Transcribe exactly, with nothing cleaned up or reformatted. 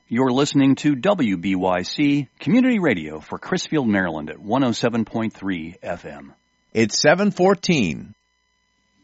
You're listening to W B Y C Community Radio for Crisfield, Maryland at one oh seven point three F M. It's seven fourteen.